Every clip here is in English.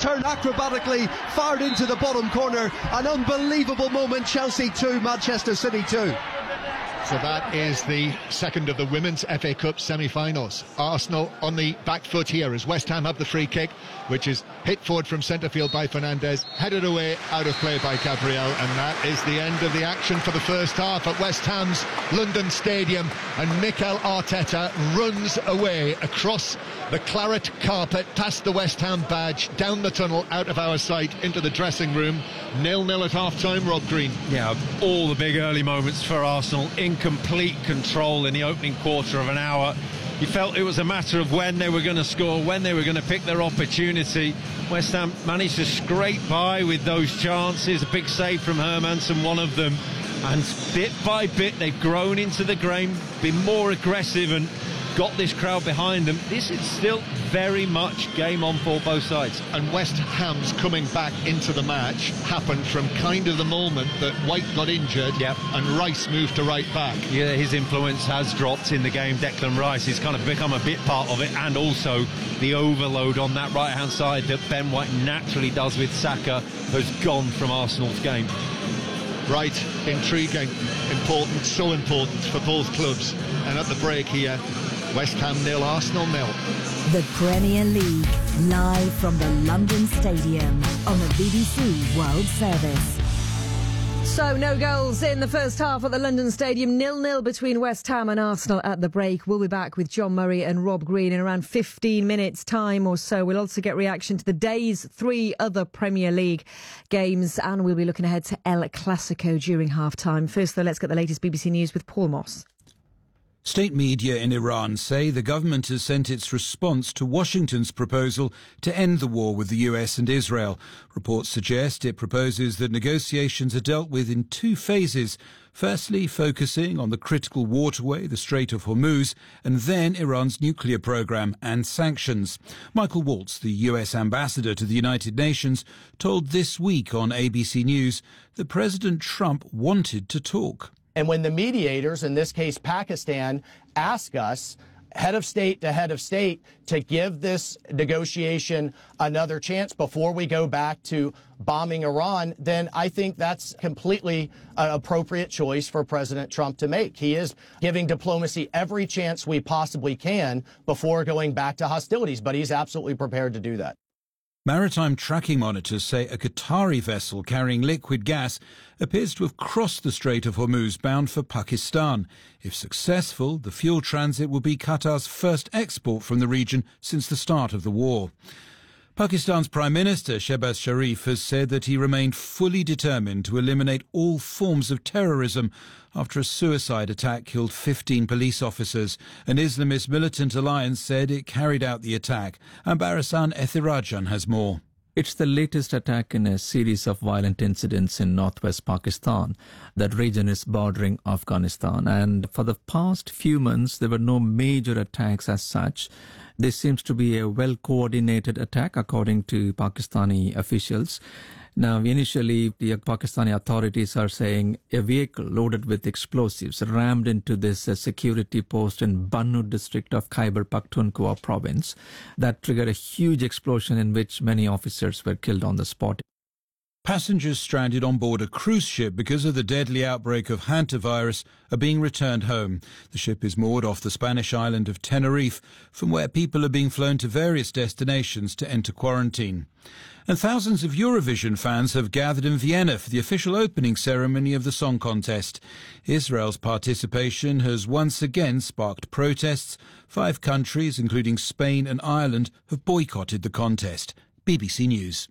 turned acrobatically, fired into the bottom corner. An unbelievable moment. Chelsea 2, Manchester City 2. So that is the second of the Women's FA Cup semi-finals. Arsenal on the back foot here as West Ham have the free kick, which is hit forward from centre field by Fernandes, headed away out of play by Gabriel, and that is the end of the action for the first half at West Ham's London Stadium. And Mikel Arteta runs away across the claret carpet, past the West Ham badge, down the tunnel, out of our sight, into the dressing room. 0-0 at half-time, Rob Green. Yeah, all the big early moments for Arsenal, in complete control in the opening quarter of an hour. You felt it was a matter of when they were going to score, when they were going to pick their opportunity. West Ham managed to scrape by with those chances. A big save from Hermansen, one of them. And bit by bit, they've grown into the game, been more aggressive and got this crowd behind them. This is still very much game on for both sides. And West Ham's coming back into the match happened from kind of the moment that White got injured, and Rice moved to right back. Yeah, his influence has dropped in the game. Declan Rice has kind of become a bit part of it, and also the overload on that right-hand side that Ben White naturally does with Saka has gone from Arsenal's game. Right, intriguing, important, so important for both clubs. And at the break here, West Ham 0, Arsenal 0. The Premier League, live from the London Stadium on the BBC World Service. So, no goals in the first half at the London Stadium. 0-0 between West Ham and Arsenal at the break. We'll be back with John Murray and Rob Green in around 15 minutes' time or so. We'll also get reaction to the day's 3 other Premier League games, and we'll be looking ahead to El Clasico during half-time. First, though, let's get the latest BBC News with Paul Moss. State media in Iran say the government has sent its response to Washington's proposal to end the war with the US and Israel. Reports suggest it proposes that negotiations are dealt with in 2 phases. Firstly, focusing on the critical waterway, the Strait of Hormuz, and then Iran's nuclear program and sanctions. Michael Waltz, the US ambassador to the United Nations, told This Week on ABC News that President Trump wanted to talk. And when the mediators, in this case Pakistan, ask us, head of state to head of state, to give this negotiation another chance before we go back to bombing Iran, then I think that's completely an appropriate choice for President Trump to make. He is giving diplomacy every chance we possibly can before going back to hostilities, but he's absolutely prepared to do that. Maritime tracking monitors say a Qatari vessel carrying liquid gas appears to have crossed the Strait of Hormuz bound for Pakistan. If successful, the fuel transit will be Qatar's first export from the region since the start of the war. Pakistan's Prime Minister Shehbaz Sharif has said that he remained fully determined to eliminate all forms of terrorism after a suicide attack killed 15 police officers. An Islamist militant alliance said it carried out the attack. And Barasan Ethirajan has more. It's the latest attack in a series of violent incidents in northwest Pakistan. That region is bordering Afghanistan. And for the past few months, there were no major attacks as such. This seems to be a well-coordinated attack, according to Pakistani officials. Now, initially, the Pakistani authorities are saying a vehicle loaded with explosives rammed into this security post in Bannu district of Khyber Pakhtunkhwa province. That triggered a huge explosion in which many officers were killed on the spot. Passengers stranded on board a cruise ship because of the deadly outbreak of hantavirus are being returned home. The ship is moored off the Spanish island of Tenerife, from where people are being flown to various destinations to enter quarantine. And thousands of Eurovision fans have gathered in Vienna for the official opening ceremony of the song contest. Israel's participation has once again sparked protests. 5 countries, including Spain and Ireland, have boycotted the contest. BBC News.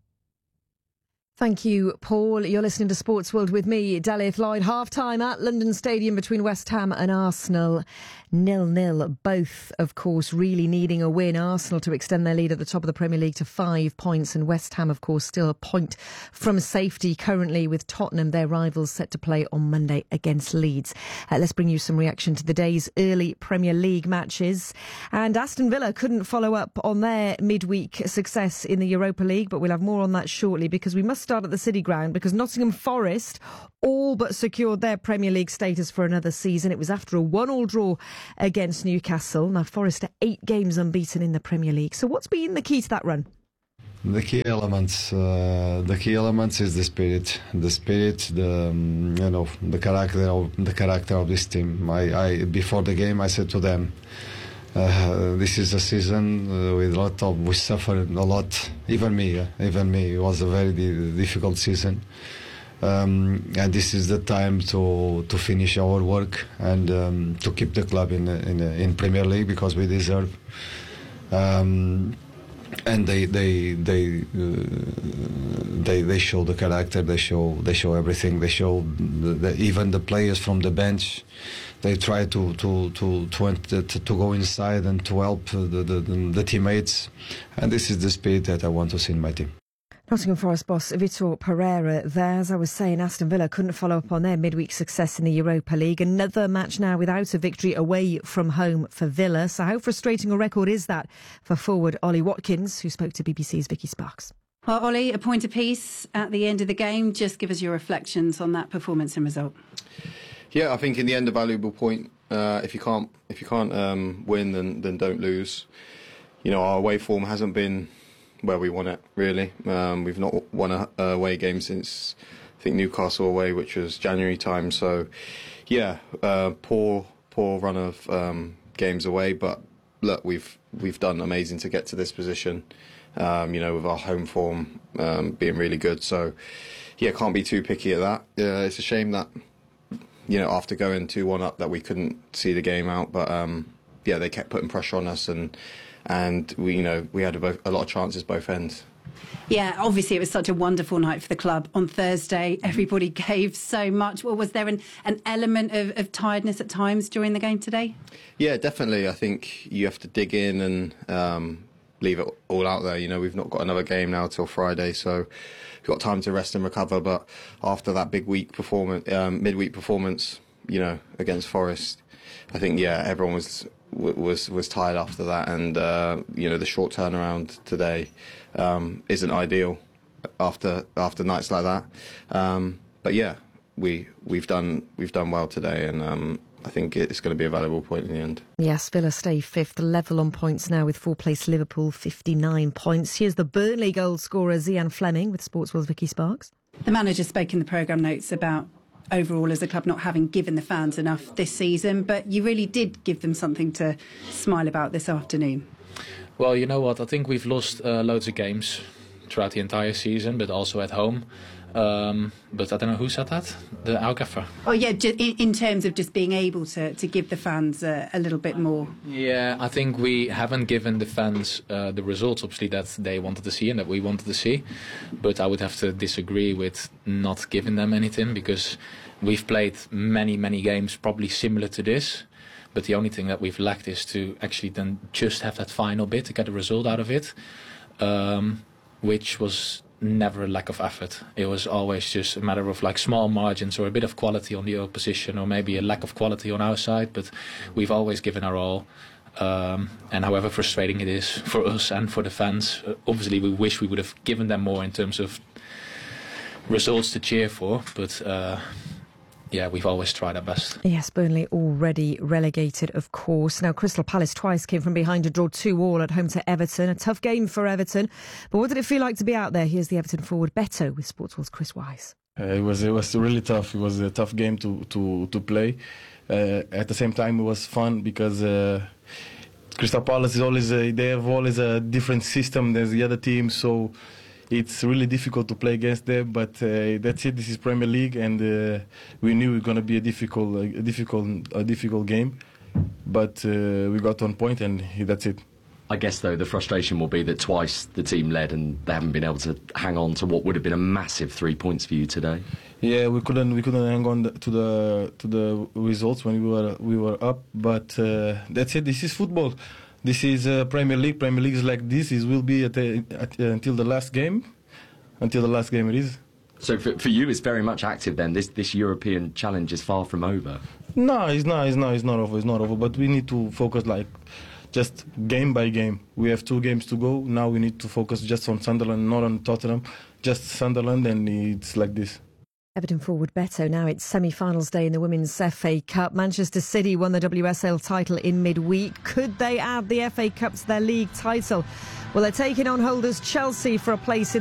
Thank you, Paul. You're listening to Sports World with me, Daliath Lloyd. Half-time at London Stadium between West Ham and Arsenal. 0-0. Both, of course, really needing a win. Arsenal to extend their lead at the top of the Premier League to 5 points. And West Ham, of course, still a point from safety currently, with Tottenham, their rivals, set to play on Monday against Leeds. Let's bring you some reaction to the day's early Premier League matches. And Aston Villa couldn't follow up on their midweek success in the Europa League, but we'll have more on that shortly, because we must start at the City Ground, because Nottingham Forest all but secured their Premier League status for another season. It was after a 1-1 draw against Newcastle. Now, Forest are 8 games unbeaten in the Premier League. So what's been the key to that run? The key elements is the spirit, the character of this team. I before the game I said to them, this is a season we suffered a lot. Even me. It was a very difficult season, and this is the time to finish our work and to keep the club in Premier League because we deserve. And they show the character. They show everything. They show even the players from the bench. They try to go inside and to help the teammates. And this is the spirit that I want to see in my team. Nottingham Forest boss Vitor Pereira there. As I was saying, Aston Villa couldn't follow up on their midweek success in the Europa League. Another match now without a victory away from home for Villa. So how frustrating a record is that for forward Ollie Watkins, who spoke to BBC's Vicky Sparks? Well, Ollie, a point apiece at the end of the game. Just give us your reflections on that performance and result. Yeah, I think in the end a valuable point. If you can't win, then don't lose. You know, our away form hasn't been where we want it, really. We've not won a away game since, I think, Newcastle away, which was January time. So, yeah, poor run of games away. But look, we've done amazing to get to this position. With our home form being really good. So, yeah, can't be too picky at that. It's a shame that, after going 2-1 up, that we couldn't see the game out. But they kept putting pressure on us and we had a lot of chances both ends. Yeah, obviously it was such a wonderful night for the club on Thursday. Everybody gave so much. Well, was there an element of tiredness at times during the game today? Yeah, definitely. I think you have to dig in and leave it all out there. We've not got another game now till Friday, so we've got time to rest and recover. But after that midweek performance, against Forest, I think everyone was tired after that, and the short turnaround today isn't ideal after nights like that. But yeah, we've done well today, and I think it's going to be a valuable point in the end. Yes, Villa stay fifth, level on points now with fourth-place Liverpool, 59 points. Here's the Burnley goal scorer Zian Fleming with Sportsworld's Vicky Sparks. The manager spoke in the programme notes about overall as a club not having given the fans enough this season, but you really did give them something to smile about this afternoon. Well, you know what, I think we've lost loads of games throughout the entire season, but also at home. But I don't know who said that, the Algaffer. Oh yeah, in terms of just being able to give the fans a little bit more. Yeah, I think we haven't given the fans the results obviously that they wanted to see and that we wanted to see, but I would have to disagree with not giving them anything, because we've played many games probably similar to this, but the only thing that we've lacked is to actually then just have that final bit to get a result out of it, which was never a lack of effort. It was always just a matter of like small margins or a bit of quality on the opposition, or maybe a lack of quality on our side, but we've always given our all. And however frustrating it is for us and for the fans, obviously we wish we would have given them more in terms of results to cheer for, but we've always tried our best. Yes, Burnley already relegated, of course. Now, Crystal Palace twice came from behind to draw 2-2 at home to Everton. A tough game for Everton. But what did it feel like to be out there? Here's the Everton forward Beto with Sportsworld's Chris Wise. It was really tough. It was a tough game to play. At the same time, it was fun because Crystal Palace they have always a different system than the other teams, so it's really difficult to play against them, but that's it. This is Premier League, and we knew it was going to be a difficult game, but we got 1 point, and that's it. I guess though the frustration will be that twice the team led, and they haven't been able to hang on to what would have been a massive 3 points for you today. Yeah, we couldn't hang on to the results when we were up, but that's it. This is football. This is Premier League. Premier League is like this. It will be until the last game. Until the last game it is. So for you, it's very much active then. This European challenge is far from over. No, it's not over. It's not over. But we need to focus just game by game. We have 2 games to go. Now we need to focus just on Sunderland, not on Tottenham. Just Sunderland, and it's like this. Everton forward Beto. Now it's semi-finals day in the Women's FA Cup. Manchester City won the WSL title in midweek. Could they add the FA Cup to their league title? Well, they're taking on holders Chelsea for a place in